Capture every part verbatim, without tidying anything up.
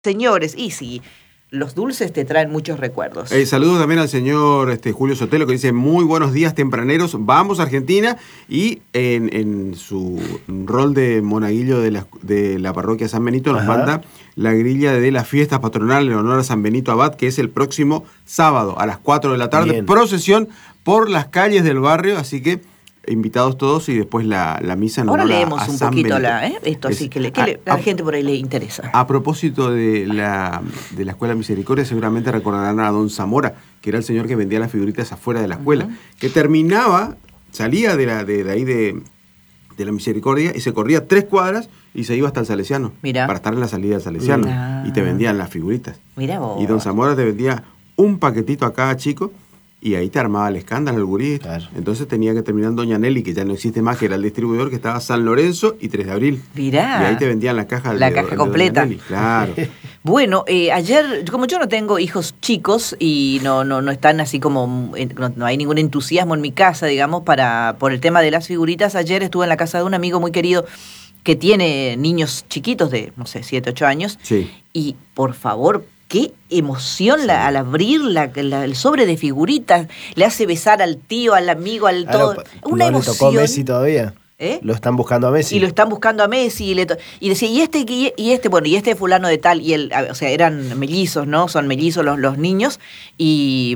señores, y sí, los dulces te traen muchos recuerdos. Eh, saludos también al señor este, Julio Sotelo, que dice: muy buenos días tempraneros, vamos a Argentina. Y en, en su rol de monaguillo de la, de la parroquia San Benito nos Ajá. manda la grilla de las fiestas patronales en honor a San Benito Abad, que es el próximo sábado a las cuatro de la tarde. Bien. Procesión por las calles del barrio, así que invitados todos, y después la, la misa en Ahora honor leemos a, a un San poquito Benito. La, ¿eh? esto, es, así que, le, que a, le, a la gente por ahí le interesa. A propósito de la, de la Escuela Misericordia, seguramente recordarán a don Zamora, que era el señor que vendía las figuritas afuera de la escuela, uh-huh. que terminaba, salía de, la, de, de ahí de, de la Misericordia y se corría tres cuadras y se iba hasta el Salesiano. Mirá. Para estar en la salida del Salesiano. Mirá. Y te vendían las figuritas. Mirá vos. Y don Zamora te vendía un paquetito a cada chico. Y ahí te armaba el escándalo, el gurí. Claro. Entonces tenía que terminar Doña Nelly, que ya no existe más, que era el distribuidor, que estaba San Lorenzo y tres de abril. Mirá. Y ahí te vendían la caja. La de, caja de completa. Doña Nelly. Claro. Bueno, eh, ayer, como yo no tengo hijos chicos y no, no, no están así como, no, no hay ningún entusiasmo en mi casa, digamos, para por el tema de las figuritas, ayer estuve en la casa de un amigo muy querido que tiene niños chiquitos de, no sé, siete, ocho años. Sí. Y, por favor, qué emoción sí. la, al abrir la, la, el sobre de figuritas, le hace besar al tío, al amigo, al ah, todo. No, Una ¿no emoción. ¿Le tocó Messi todavía? ¿Eh? Lo están buscando a Messi. Y lo están buscando a Messi. Y, le to- y decía, y este, y, y este, bueno, y este fulano de tal. Y el, o sea, eran mellizos, ¿no? Son mellizos los, los niños. Y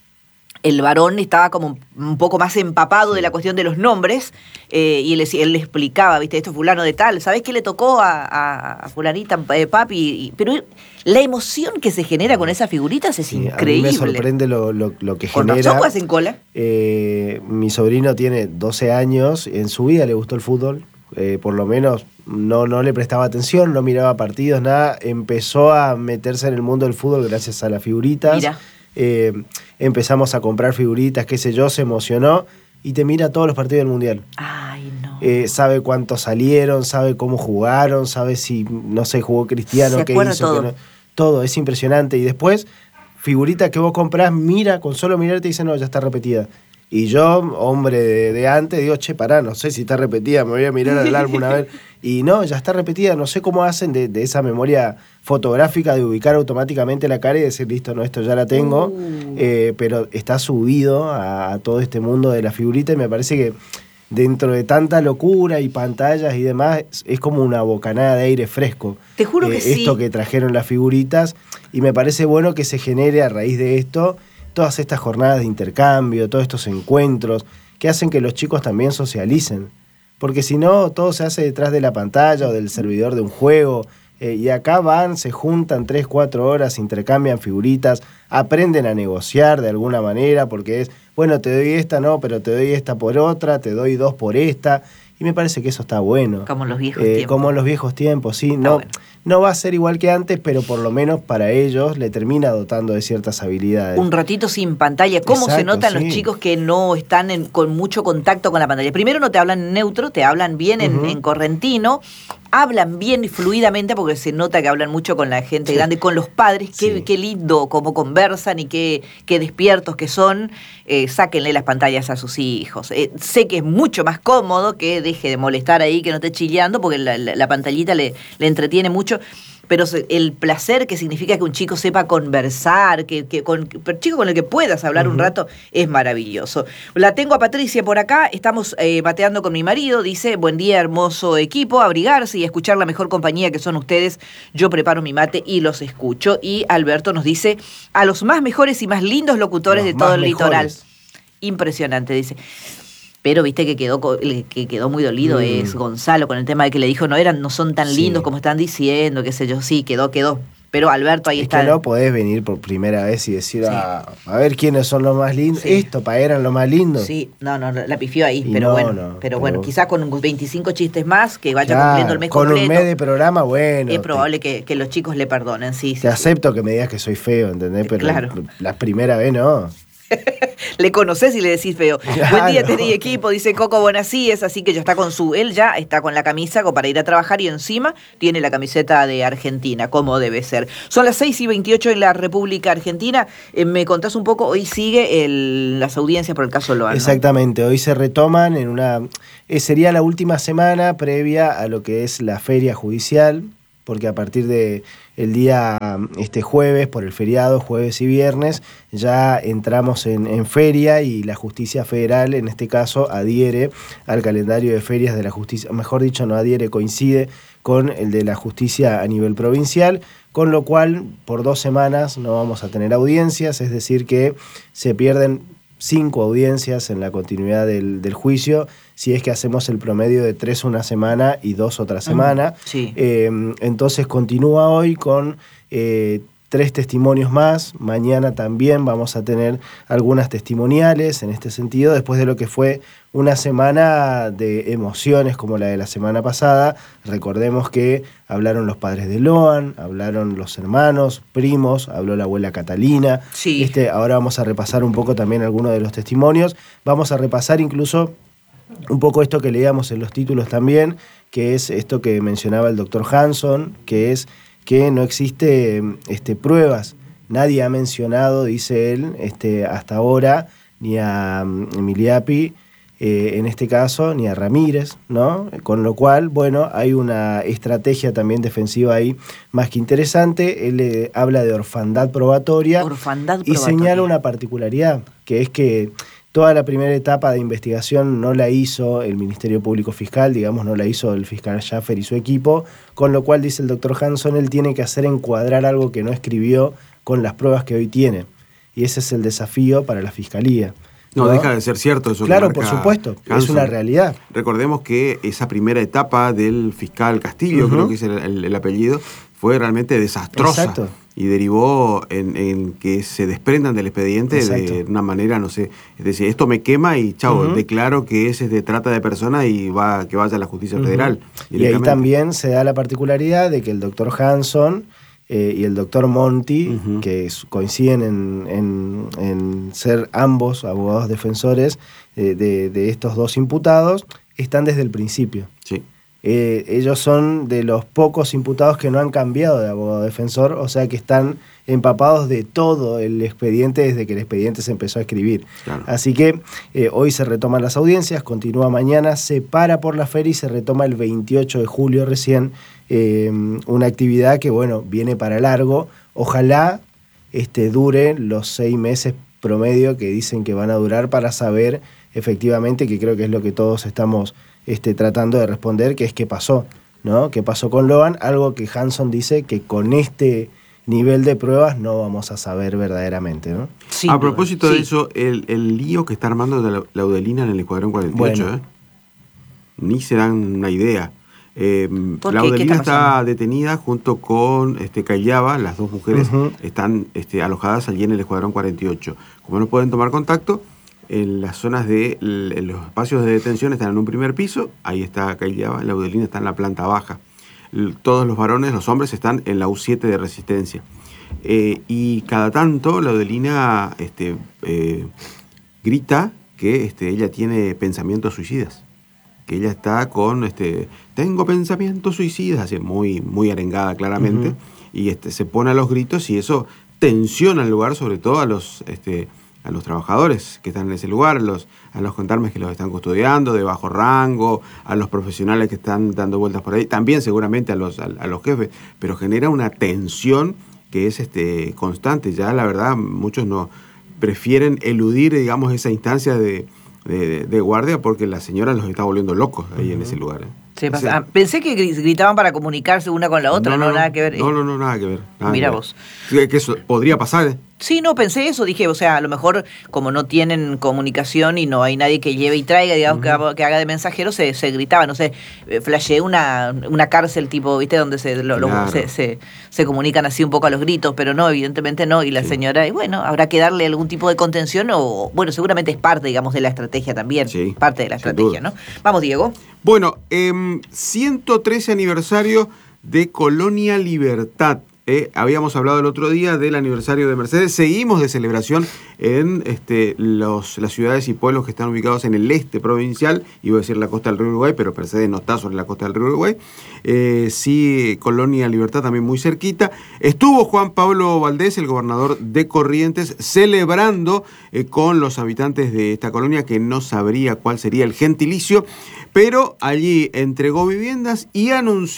el varón estaba como un poco más empapado sí. de la cuestión de los nombres, eh, y él, él le explicaba, viste, esto fulano de tal, ¿sabés qué le tocó a, a, a fulanita, eh, papi? Y, pero la emoción que se genera con esas figuritas es sí, increíble. A mí me sorprende lo, lo, lo que ¿Con genera. ¿Con razón en cola? Eh, mi sobrino tiene doce años, en su vida le gustó el fútbol, eh, por lo menos no, no le prestaba atención, no miraba partidos, nada, empezó a meterse en el mundo del fútbol gracias a las figuritas. Mira. Eh, empezamos a comprar figuritas, qué sé yo, se emocionó y te mira todos los partidos del Mundial. Ay, no. Eh, sabe cuántos salieron, sabe cómo jugaron, sabe si, no sé, jugó Cristiano, qué hizo. Todo. Qué no, todo, es impresionante. Y después, figuritas que vos comprás, mira, con solo mirar te dice, no, ya está repetida. Y yo, hombre de, de antes, digo, che, pará, no sé si está repetida, me voy a mirar al álbum a ver. Y no, ya está repetida, no sé cómo hacen de, de esa memoria fotográfica de ubicar automáticamente la cara y decir, listo, no, esto ya la tengo. Uh. Eh, pero está subido a, a todo este mundo de la figurita y me parece que dentro de tanta locura y pantallas y demás, es, es como una bocanada de aire fresco. Te juro eh, que esto sí. Esto que trajeron las figuritas, y me parece bueno que se genere a raíz de esto todas estas jornadas de intercambio, todos estos encuentros que hacen que los chicos también socialicen. Porque si no, todo se hace detrás de la pantalla o del servidor de un juego. Eh, y acá van, se juntan tres, cuatro horas, intercambian figuritas, aprenden a negociar de alguna manera, porque es, bueno, te doy esta, no, pero te doy esta por otra, te doy dos por esta. Y me parece que eso está bueno. Como en los viejos eh, tiempos. Como en los viejos tiempos, sí. Está no, bueno. no va a ser igual que antes, pero por lo menos para ellos le termina dotando de ciertas habilidades. Un ratito sin pantalla. ¿Cómo Exacto, se notan sí. los chicos que no están en, con mucho contacto con la pantalla? Primero no te hablan en neutro, te hablan bien en, uh-huh. en correntino. Hablan bien y fluidamente porque se nota que hablan mucho con la gente sí. grande, con los padres. Qué, sí. qué lindo cómo conversan y qué, qué despiertos que son. Eh, sáquenle las pantallas a sus hijos. Eh, sé que es mucho más cómodo que deje de molestar ahí, que no esté chilleando, porque la, la, la pantallita le, le entretiene mucho. Pero el placer que significa que un chico sepa conversar, que, que con un chico con el que puedas hablar uh-huh. un rato, es maravilloso. La tengo a Patricia por acá, estamos eh, bateando con mi marido, dice, buen día, hermoso equipo, abrigarse y escuchar la mejor compañía que son ustedes. Yo preparo mi mate y los escucho. Y Alberto nos dice, a los más mejores y más lindos locutores los de todo el mejores. Litoral. Impresionante, dice. Pero viste que quedó que quedó muy dolido mm. es Gonzalo con el tema de que le dijo no eran no son tan lindos sí. como están diciendo, qué sé yo, sí, quedó, quedó. Pero Alberto ahí es está. Que no podés venir por primera vez y decir, sí. a, a ver quiénes son los más lindos. Sí. Esto, para eran los más lindos. Sí, no, no, la pifió ahí, y pero no, bueno. No, pero, pero bueno, quizás con veinticinco chistes más, que vaya claro, cumpliendo el mes con completo. Con un mes de programa, bueno. Es probable te, que, que los chicos le perdonen, sí. Te sí, acepto sí. que me digas que soy feo, ¿entendés? Pero claro. la, la primera vez no. Le conocés y le decís feo. Claro. Buen día, Teddy equipo, dice Coco Bonasíes, así que ya está con su, él ya está con la camisa para ir a trabajar y encima tiene la camiseta de Argentina, como debe ser. Son las seis y veintiocho en la República Argentina. Eh, me contás un poco, hoy sigue el, las audiencias por el caso Loan, ¿no? Exactamente, hoy se retoman en una, eh, sería la última semana previa a lo que es la feria judicial, porque a partir de el día este jueves, por el feriado, jueves y viernes, ya entramos en, en feria y la justicia federal, en este caso, adhiere al calendario de ferias de la justicia, mejor dicho, no adhiere, coincide con el de la justicia a nivel provincial, con lo cual por dos semanas no vamos a tener audiencias, es decir que se pierden cinco audiencias en la continuidad del, del juicio, si es que hacemos el promedio de tres una semana y dos otra semana. Uh, sí. Eh, entonces continúa hoy con eh, tres testimonios más. Mañana también vamos a tener algunas testimoniales en este sentido, después de lo que fue una semana de emociones como la de la semana pasada. Recordemos que hablaron los padres de Loan, hablaron los hermanos, primos, habló la abuela Catalina. Sí. Este, ahora vamos a repasar un poco también algunos de los testimonios. Vamos a repasar incluso un poco esto que leíamos en los títulos también, que es esto que mencionaba el doctor Hanson, que es que no existe este, pruebas. Nadie ha mencionado, dice él, este, hasta ahora, ni a Miliapi, eh, en este caso, ni a Ramírez, ¿no? Con lo cual, bueno, hay una estrategia también defensiva ahí más que interesante. Él eh, habla de orfandad probatoria, orfandad y probatoria. señala una particularidad, que es que toda la primera etapa de investigación no la hizo el Ministerio Público Fiscal, digamos, no la hizo el fiscal Schaffer y su equipo, con lo cual, dice el doctor Hanson, él tiene que hacer encuadrar algo que no escribió con las pruebas que hoy tiene. Y ese es el desafío para la Fiscalía. No, ¿no? deja de ser cierto eso. Claro, que por marca supuesto, Hanson. es una realidad. Recordemos que esa primera etapa del fiscal Castillo, Uh-huh. creo que es el, el, el apellido, fue realmente desastrosa. Exacto. Y derivó en, en que se desprendan del expediente Exacto. de una manera, no sé, es decir, esto me quema y chao, Uh-huh. declaro que ese es de trata de personas y va que vaya a la justicia Uh-huh. federal. Y ahí también se da la particularidad de que el doctor Hanson eh, y el doctor Monti, uh-huh. que es, coinciden en, en, en ser ambos abogados defensores eh, de, de estos dos imputados, están desde el principio. Sí. Eh, ellos son de los pocos imputados que no han cambiado de abogado defensor, o sea que están empapados de todo el expediente desde que el expediente se empezó a escribir. Claro. Así que eh, hoy se retoman las audiencias, continúa mañana, se para por la feria y se retoma el veintiocho de julio recién, eh, una actividad que, bueno, viene para largo. Ojalá este, dure los seis meses promedio que dicen que van a durar para saber efectivamente, que creo que es lo que todos estamos este, tratando de responder, que es qué pasó, ¿no? ¿Qué pasó con Loan? Algo que Hanson dice que con este nivel de pruebas no vamos a saber verdaderamente, ¿no? Sí, a propósito sí. de eso, el, el lío que está armando de la Laudelina en el Escuadrón cuarenta y ocho, bueno. ¿eh? Ni se dan una idea. Eh, Laudelina está, está detenida junto con este, Cayaba, las dos mujeres uh-huh. están este, alojadas allí en el Escuadrón cuarenta y ocho. Como no pueden tomar contacto, en las zonas de en los espacios de detención están en un primer piso, ahí está Cayaba, Laudelina está en la planta baja. Todos los varones, los hombres, están en la U siete de Resistencia. Eh, y cada tanto Laudelina este, eh, grita que este, ella tiene pensamientos suicidas. Que ella está con, este, tengo pensamientos suicidas, así muy, muy arengada claramente, uh-huh. y este, se pone a los gritos y eso tensiona el lugar, sobre todo a los, este, a los trabajadores que están en ese lugar, a los, a los gendarmes que los están custodiando de bajo rango, a los profesionales que están dando vueltas por ahí, también seguramente a los, a, a los jefes, pero genera una tensión que es este, constante. Ya la verdad muchos no prefieren eludir, digamos, esa instancia de De, de guardia porque la señora los está volviendo locos ahí uh-huh. en ese lugar. ¿eh? Sí, pasa. Ah, pensé que gritaban para comunicarse una con la otra, no, no, no nada que ver. No, no, no, nada que ver. Nada Mira que vos. Ver. Que eso podría pasar. ¿eh? Sí, no, pensé eso, dije, o sea, a lo mejor como no tienen comunicación y no hay nadie que lleve y traiga, digamos, uh-huh. que, que haga de mensajero, se, se gritaba, no sé, flasheé una, una cárcel tipo, ¿viste? Donde se, lo, claro. lo, se, se, se comunican así un poco a los gritos, pero no, evidentemente no, y la sí. señora, y bueno, habrá que darle algún tipo de contención o, bueno, seguramente es parte, digamos, de la estrategia también, sí, parte de la estrategia, ¿no? Vamos, Diego. Bueno, eh, ciento trece aniversario de Colonia Libertad. Eh, habíamos hablado el otro día del aniversario de Mercedes. Seguimos de celebración en este, los, las ciudades y pueblos que están ubicados en el este provincial. Iba a decir la costa del río Uruguay, pero Mercedes no está sobre la costa del río Uruguay. Eh, sí, Colonia Libertad también muy cerquita. Estuvo Juan Pablo Valdés, el gobernador de Corrientes, celebrando eh, con los habitantes de esta colonia, que no sabría cuál sería el gentilicio, pero allí entregó viviendas y anunció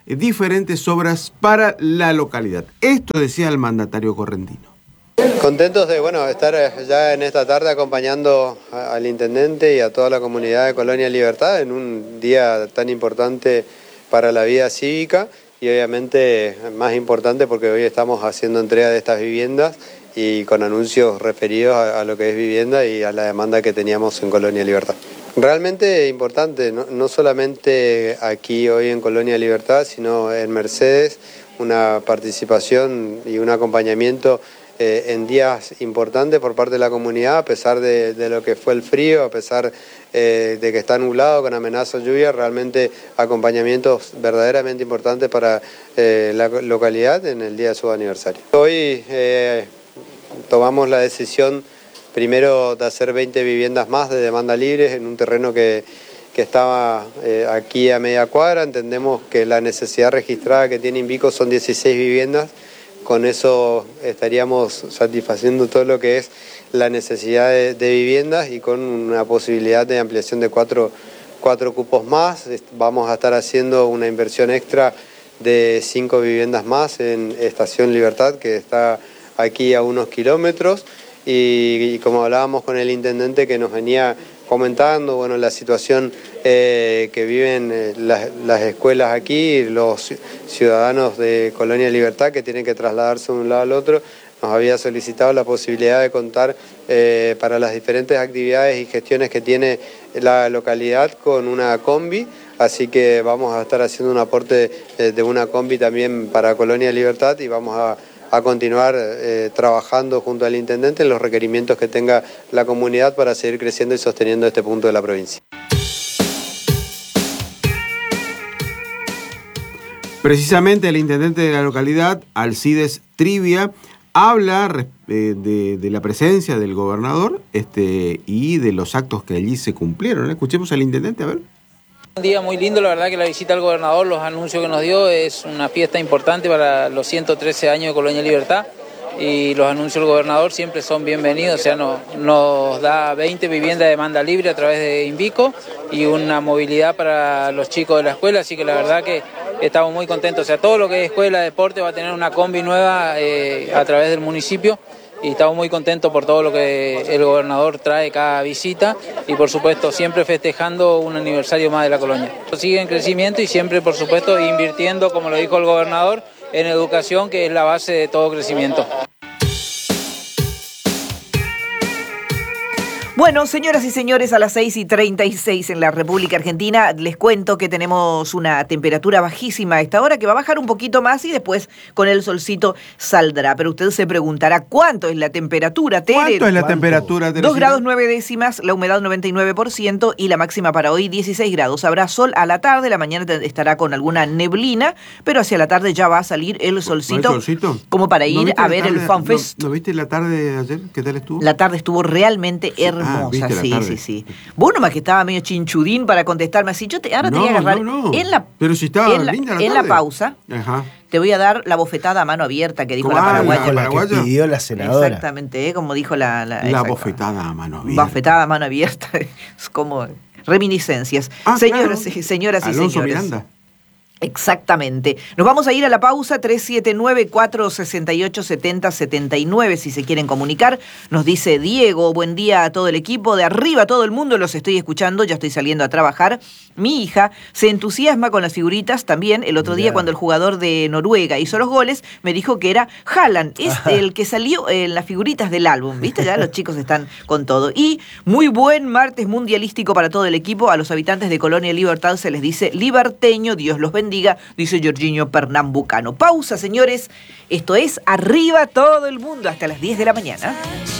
eh, diferentes obras para la localidad. Esto decía el mandatario correntino. Contentos de bueno estar ya en esta tarde acompañando a, al intendente y a toda la comunidad de Colonia Libertad en un día tan importante para la vida cívica y obviamente más importante porque hoy estamos haciendo entrega de estas viviendas y con anuncios referidos a, a lo que es vivienda y a la demanda que teníamos en Colonia Libertad. Realmente importante, no, no solamente aquí hoy en Colonia Libertad, sino en Mercedes, una participación y un acompañamiento Eh, en días importantes por parte de la comunidad, a pesar de, de lo que fue el frío, a pesar eh, de que está nublado, con amenaza de lluvia, realmente acompañamientos verdaderamente importantes para eh, la localidad en el día de su aniversario. Hoy eh, tomamos la decisión primero de hacer veinte viviendas más de demanda libre en un terreno que, que estaba eh, aquí a media cuadra. Entendemos que la necesidad registrada que tiene Invico son dieciséis viviendas. Con eso estaríamos satisfaciendo todo lo que es la necesidad de, de viviendas y con una posibilidad de ampliación de cuatro, cuatro cupos más. Vamos a estar haciendo una inversión extra de cinco viviendas más en Estación Libertad, que está aquí a unos kilómetros. Y, y como hablábamos con el intendente que nos venía comentando, bueno, la situación eh, que viven eh, las, las escuelas aquí, los ciudadanos de Colonia Libertad que tienen que trasladarse de un lado al otro, nos había solicitado la posibilidad de contar eh, para las diferentes actividades y gestiones que tiene la localidad con una combi, así que vamos a estar haciendo un aporte eh, de una combi también para Colonia Libertad y vamos a a continuar eh, trabajando junto al intendente en los requerimientos que tenga la comunidad para seguir creciendo y sosteniendo este punto de la provincia. Precisamente el intendente de la localidad, Alcides Trivia, habla eh, de, de la presencia del gobernador este, y de los actos que allí se cumplieron. Escuchemos al intendente, a ver. Un día muy lindo, la verdad que la visita al gobernador, los anuncios que nos dio, es una fiesta importante para los ciento trece años de Colonia Libertad y los anuncios del gobernador siempre son bienvenidos, o sea, no, nos da veinte viviendas de demanda libre a través de Invico y una movilidad para los chicos de la escuela, así que la verdad que estamos muy contentos, o sea, todo lo que es escuela, deporte va a tener una combi nueva eh, a través del municipio. Y estamos muy contentos por todo lo que el gobernador trae cada visita y por supuesto siempre festejando un aniversario más de la colonia. Sigue en crecimiento y siempre por supuesto invirtiendo, como lo dijo el gobernador, en educación, que es la base de todo crecimiento. Bueno, señoras y señores, a las seis y treinta y seis en la República Argentina, les cuento que tenemos una temperatura bajísima a esta hora, que va a bajar un poquito más y después con el solcito saldrá. Pero usted se preguntará, ¿cuánto es la temperatura, Tere? ¿Cuánto es la ¿Cuánto? temperatura, Teresita? dos grados nueve décimas, la humedad noventa y nueve por ciento y la máxima para hoy dieciséis grados. Habrá sol a la tarde, la mañana estará con alguna neblina, pero hacia la tarde ya va a salir el solcito, ¿No hay solcito? como para ¿No ir viste a la ver tarde- el FanFest. ¿No, ¿No viste la tarde de ayer? ¿Qué tal estuvo? La tarde estuvo realmente hermosa, Ah, ¿viste la sí, tarde? sí, sí. Vos nomás que estaba medio chinchudín para contestarme así. Yo te, ahora te No, voy a agarrar no, no. en la Pero si estaba en la, linda la en tarde. la pausa. Ajá. Te voy a dar la bofetada a mano abierta que dijo ¿Cómo? la Ah, paraguaya. Con la que paraguaya. pidió la senadora. Exactamente, ¿eh? Como dijo la... La, La exacto. bofetada a mano abierta. Bofetada a mano abierta. Es como reminiscencias. Ah, señoras, claro. y- señoras y Alonso señores. Miranda. Exactamente. Nos vamos a ir a la pausa. Tres siete nueve, cuatro seis ocho, siete cero siete nueve si se quieren comunicar. Nos dice Diego, buen día a todo el equipo, de arriba a todo el mundo, los estoy escuchando, ya estoy saliendo a trabajar. Mi hija se entusiasma con las figuritas también. El otro día Mirá. cuando el jugador de Noruega hizo los goles, me dijo que era Haaland, es el que salió en las figuritas del álbum, ¿viste? Ya los chicos están con todo. Y muy buen martes mundialístico para todo el equipo. A los habitantes de Colonia Libertad se les dice liberteño, Dios los bendiga, dice Jorginho Pernambucano. Pausa, señores. Esto es Arriba todo el mundo hasta las diez de la mañana.